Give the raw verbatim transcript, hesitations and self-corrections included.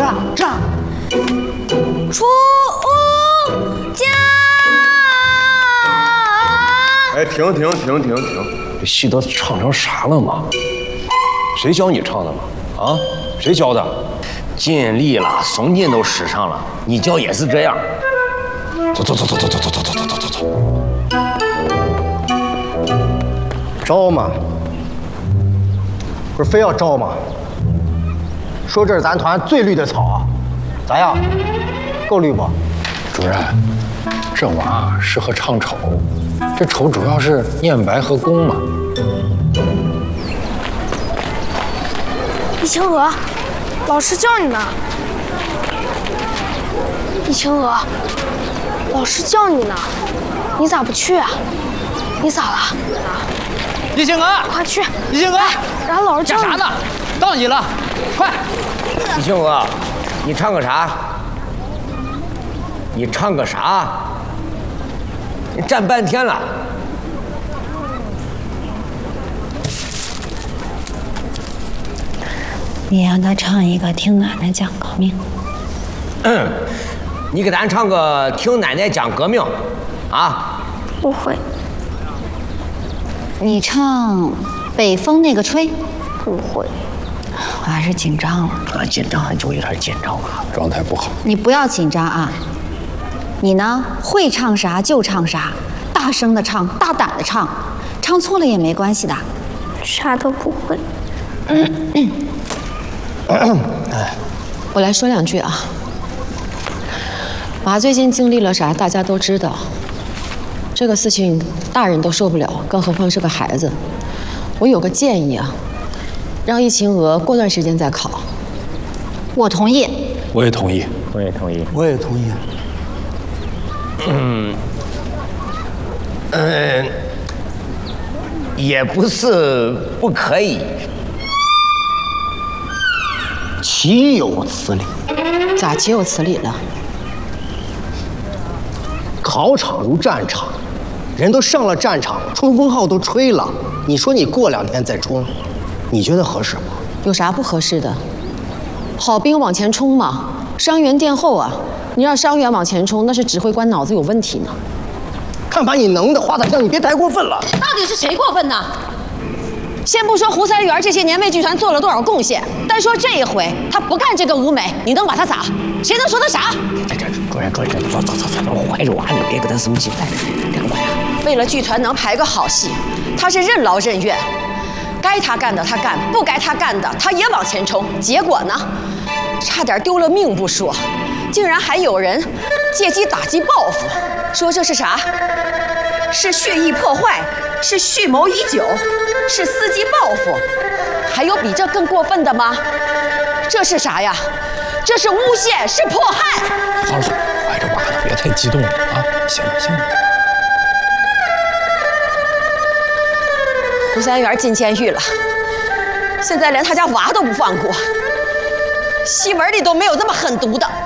唱唱。 出家。 哎，停停停停停！ 这戏都唱成啥了嘛？谁教你唱的嘛？啊？谁教的？ 尽力了，松劲都使上了，你教也是这样。 走走走走走走走走走走走走。 招吗？不是非要招吗？说这是咱团最绿的草，咋样？够绿不？ 主任，这娃适合唱丑，这丑主要是念白和宫嘛。 易晴娥，老师叫你呢。易晴娥，老师叫你呢，你咋不去啊？你咋了？ 易晴娥， 快去！ 易晴娥， 然后老师叫干啥呢？到你了，快！ 易晴娥，你唱个啥？你唱个啥？你站半天了。 你让他唱一个《听奶奶讲革命》。 嗯，你给咱唱个《听奶奶讲革命》，啊？ 不会。 你唱《北风那个吹》。 不会。 我还是紧张了。 啊，紧张就有点紧张啊， 状态不好。 你不要紧张啊。你呢，会唱啥就唱啥，大声的唱，大胆的唱，唱错了也没关系的。 啥都不会。 嗯嗯。我来说两句啊。娃最近经历了啥，大家都知道。这个事情大人都受不了，更何况是个孩子。我有个建议啊，让易晴娥过段时间再考。我同意。 我也同意。 我也同意。 我也同意。 嗯，嗯，也不是不可以。 岂有此理！ 咋岂有此理了？ 考场如战场，人都上了战场，冲锋号都吹了，你说你过两天再冲，你觉得合适吗？ 有啥不合适的？好兵往前冲嘛，伤员殿后啊！你让伤员往前冲，那是指挥官脑子有问题呢。 看把你能的，华彩香，你别太过分了。 到底是谁过分呢？先不说胡三元这些年为剧团做了多少贡献，单说这一回他不干这个舞美，你能把他咋？谁能说他傻？ 这这主任主任，走走走走，怀着娃呢，别给他生气。来，赶快。 为了剧团能排个好戏，他是任劳任怨，该他干的他干，不该他干的他也往前冲。结果呢，差点丢了命不说，竟然还有人借机打击报复，说这是啥？是蓄意破坏，是蓄谋已久，是伺机报复。还有比这更过分的吗？这是啥呀？这是诬陷，是迫害。 好了，怀着娃呢，别太激动了啊！行了行了。 胡三元进监狱了，现在连他家娃都不放过，戏文里都没有这么狠毒的。